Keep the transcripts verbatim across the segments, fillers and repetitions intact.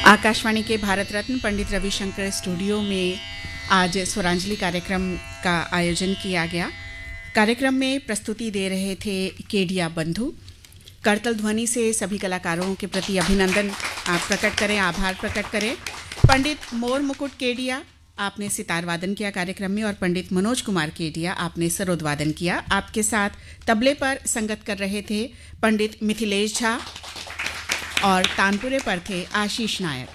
आकाशवाणी के भारत रत्न पंडित रविशंकर स्टूडियो में आज स्वरांजलि कार्यक्रम का आयोजन किया गया। कार्यक्रम में प्रस्तुति दे रहे थे केडिया बंधु। करतल ध्वनि से सभी कलाकारों के प्रति अभिनंदन आप प्रकट करें, आभार प्रकट करें। पंडित मोर मुकुट केडिया, आपने सितार वादन किया कार्यक्रम में, और पंडित मनोज कुमार केडिया, आपने सरोद वादन किया। आपके साथ तबले पर संगत कर रहे थे पंडित मिथिलेश झा और तानपुरे पर थे आशीष नायक।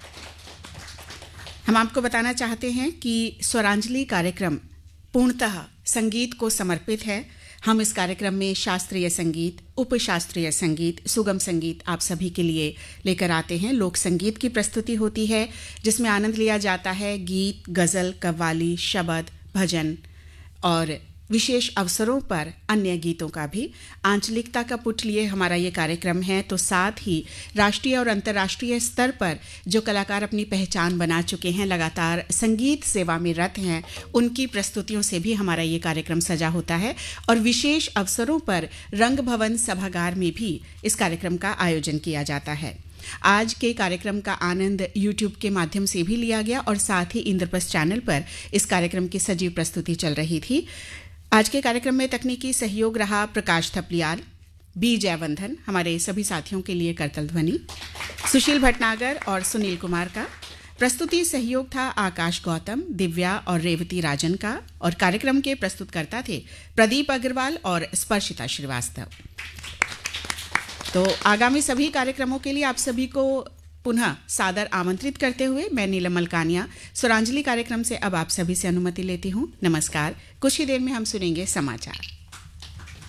हम आपको बताना चाहते हैं कि स्वरांजलि कार्यक्रम पूर्णतः संगीत को समर्पित है। हम इस कार्यक्रम में शास्त्रीय संगीत, उपशास्त्रीय संगीत, सुगम संगीत आप सभी के लिए लेकर आते हैं। लोक संगीत की प्रस्तुति होती है जिसमें आनंद लिया जाता है गीत, गज़ल, कव्वाली, शबद, भजन और विशेष अवसरों पर अन्य गीतों का भी। आंचलिकता का पुट लिए हमारा ये कार्यक्रम है, तो साथ ही राष्ट्रीय और अंतर्राष्ट्रीय स्तर पर जो कलाकार अपनी पहचान बना चुके हैं, लगातार संगीत सेवा में रत हैं, उनकी प्रस्तुतियों से भी हमारा ये कार्यक्रम सजा होता है। और विशेष अवसरों पर रंग भवन सभागार में भी इस कार्यक्रम का आयोजन किया जाता है। आज के कार्यक्रम का आनंद यूट्यूब के माध्यम से भी लिया गया और साथ ही इंद्रप्रस्थ चैनल पर इस कार्यक्रम की सजीव प्रस्तुति चल रही थी। आज के कार्यक्रम में तकनीकी सहयोग रहा प्रकाश थपलियाल, बी जयवंधन, हमारे सभी साथियों के लिए करतल ध्वनि, सुशील भटनागर और सुनील कुमार का। प्रस्तुति सहयोग था आकाश गौतम, दिव्या और रेवती राजन का, और कार्यक्रम के प्रस्तुतकर्ता थे प्रदीप अग्रवाल और स्पर्शिता श्रीवास्तव। तो आगामी सभी कार्यक्रमों के लिए आप सभी को पुनः सादर आमंत्रित करते हुए मैं नीलम मलकानिया स्वरांजलि कार्यक्रम से अब आप सभी से अनुमति लेती हूँ। नमस्कार। कुछ ही देर में हम सुनेंगे समाचार।